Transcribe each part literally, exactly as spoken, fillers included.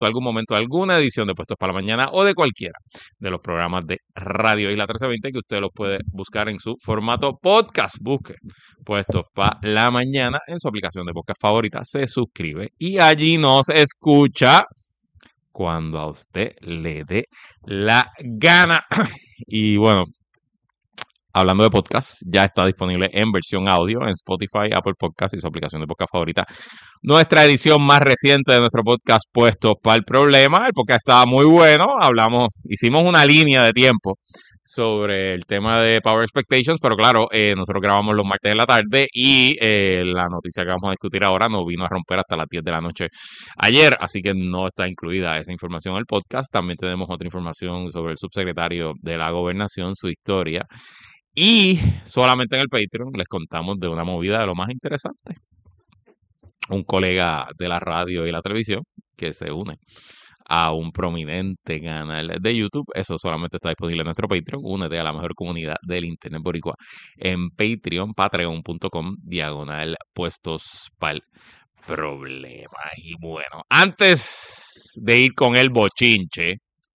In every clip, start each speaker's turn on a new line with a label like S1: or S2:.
S1: algún momento, alguna edición de Puestos para la Mañana o de cualquiera de los programas de Radio Isla trece veinte que usted los puede buscar en su formato podcast. Busque Puestos para la Mañana en su aplicación de podcast favorita, se suscribe y allí nos escucha cuando a usted le dé la gana. Y bueno, hablando de podcast, ya está disponible en versión audio en Spotify, Apple Podcast y su aplicación de podcast favorita. Nuestra edición más reciente de nuestro podcast Puestos para el Problema. El podcast estaba muy bueno. Hablamos, hicimos una línea de tiempo sobre el tema de Power Expectations, pero claro, eh, nosotros grabamos los martes en la tarde y eh, la noticia que vamos a discutir ahora no vino a romper hasta las diez de la noche ayer, así que no está incluida esa información en el podcast. También tenemos otra información sobre el subsecretario de la Gobernación, su historia. Y solamente en el Patreon les contamos de una movida de lo más interesante. Un colega de la radio y la televisión que se une a un prominente canal de YouTube. Eso solamente está disponible en nuestro Patreon. Únete a la mejor comunidad del Internet boricua en Patreon, patreon.com, diagonal puestos pa'l problema. Y bueno, antes de ir con el bochinche,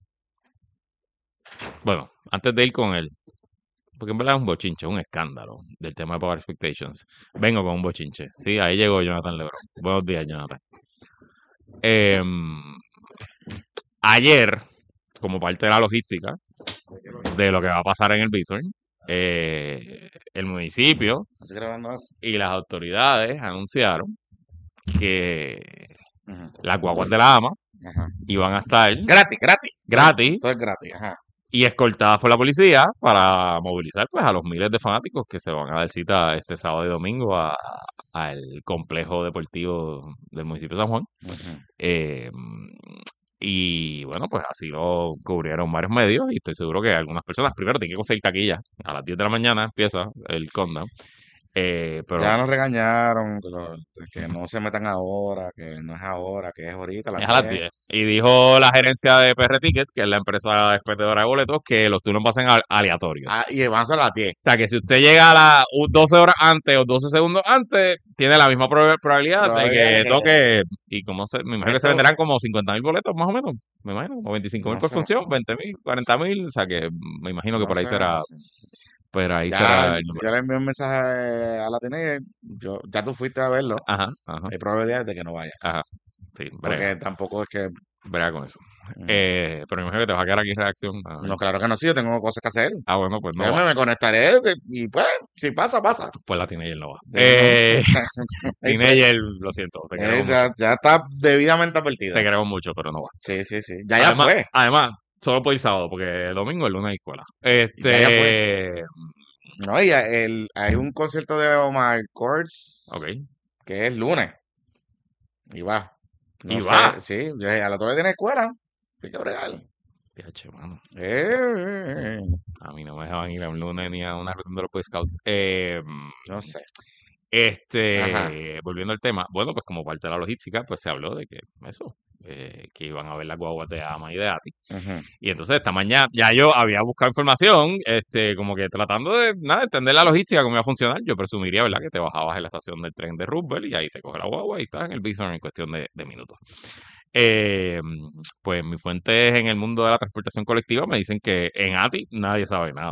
S1: bueno, antes de ir con el porque en verdad es un bochinche, un escándalo del tema de Power Expectations. Vengo con un bochinche. Sí, ahí llegó Jonathan Lebron. Buenos días, Jonathan. Eh, ayer, como parte de la logística de lo que va a pasar en el Bithorn, eh, el municipio y las autoridades anunciaron que uh-huh. las guaguas de la AMA uh-huh. iban a estar
S2: gratis, gratis.
S1: Gratis.
S2: Todo es gratis, ajá.
S1: Y escoltadas por la policía para movilizar pues a los miles de fanáticos que se van a dar cita este sábado y domingo a, al complejo deportivo del municipio de San Juan. Uh-huh. Eh, y bueno, pues así lo cubrieron varios medios y estoy seguro que algunas personas primero tienen que conseguir taquilla. A las diez de la mañana empieza el countdown. Eh, pero
S2: ya nos regañaron que, lo, que no se metan ahora, que no es ahora, que es ahorita.
S1: Es a las diez. Y dijo la gerencia de P R Ticket, que es la empresa expedidora de boletos, que los turnos van a ser aleatorios.
S2: Ah, y van a ser a las diez.
S1: O sea, que si usted llega a las doce horas antes o doce segundos antes, tiene la misma prob- probabilidad Probabilidad de que toque. Y como se, me imagino que se venderán como cincuenta mil boletos, más o menos. Me imagino, como veinticinco mil no por sé, función, no sé. veinte mil, cuarenta mil. O sea, que me imagino que no por ahí sé, será. No sé. Pero ahí
S2: ya,
S1: será el
S2: número. Yo le envié un mensaje a la Teenager, yo ya tú fuiste a verlo.
S1: Ajá, ajá.
S2: Hay probabilidades de que no vayas.
S1: Ajá. Sí,
S2: porque
S1: brega.
S2: tampoco es que
S1: brega con eso. Uh-huh. Eh, pero me imagino que te va a quedar aquí en reacción.
S2: No, claro que no, sí, yo tengo cosas que hacer.
S1: Ah, bueno, pues no.
S2: Yo
S1: va.
S2: me conectaré y pues, si pasa, pasa.
S1: Pues la Teenager no va.
S2: Sí,
S1: eh,
S2: no.
S1: Teenager, lo siento. Te
S2: eh, ya, ya está debidamente advertida.
S1: Te queremos mucho, pero no va.
S2: Sí, sí, sí. Ya
S1: además,
S2: ya fue.
S1: Además, solo por el sábado, porque el domingo, el lunes hay escuela. Este.
S2: Ya ya fue. No, y el, hay un concierto de Omar Courts
S1: okay.
S2: que es lunes. Y va. No
S1: y
S2: sé,
S1: va.
S2: Sí, a la torre tiene escuela. Hay que bregar.
S1: Tiache, mano.
S2: Eh, eh, eh.
S1: A mí no me dejaban ir a un lunes ni a una reunión de los Boy Scouts. Eh,
S2: no sé.
S1: Este,
S2: Ajá.
S1: volviendo al tema, bueno, pues como parte de la logística, pues se habló de que eso, eh, que iban a ver las guaguas de Ama y de Ati.
S2: Uh-huh.
S1: Y entonces esta mañana ya yo había buscado información, este, como que tratando de, nada, entender la logística, cómo iba a funcionar. Yo presumiría, ¿verdad?, que te bajabas en la estación del tren de Roosevelt y ahí te coge la guagua y estás en el Bison en cuestión de, de minutos. Eh, pues mis fuentes en el mundo de la transportación colectiva me dicen que en Ati nadie sabe nada.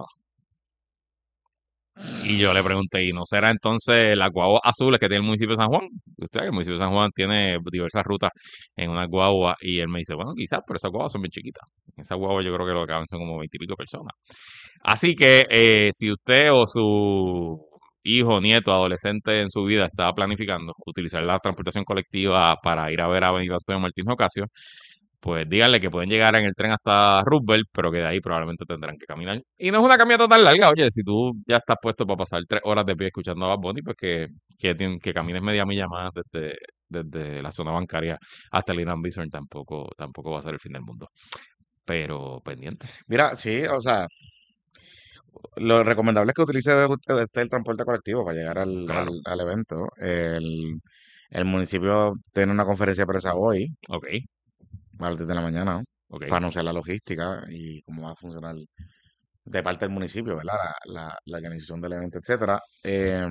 S1: Y yo le pregunté, ¿y no será entonces las guaguas azules que tiene el municipio de San Juan? Usted sabe que el municipio de San Juan tiene diversas rutas en una guagua y él me dice, bueno, quizás, pero esas guaguas son bien chiquitas. Esas guaguas yo creo que lo que caben son como veintipico personas. Así que eh, si usted o su hijo, nieto, adolescente en su vida está planificando utilizar la transportación colectiva para ir a ver a Benito Antonio Martínez Ocasio, pues díganle que pueden llegar en el tren hasta Roosevelt, pero que de ahí probablemente tendrán que caminar. Y no es una caminata tan larga, oye, si tú ya estás puesto para pasar tres horas de pie escuchando a Bad Bunny, pues que, que, que camines media milla más desde, desde la zona bancaria hasta el Irán Bison tampoco, tampoco va a ser el fin del mundo. Pero pendiente.
S2: Mira, sí, o sea, lo recomendable es que utilice usted este, el transporte colectivo para llegar al,
S1: Claro.
S2: al, al evento. El, el municipio tiene una conferencia de prensa hoy.
S1: Ok.
S2: A las diez de la mañana,
S1: okay.
S2: para anunciar la logística y cómo va a funcionar de parte del municipio, ¿verdad? La, la, la organización del evento, etcétera. Eh,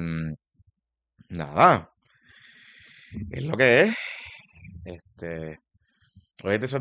S2: nada, es lo que es. Este, hoy es de esos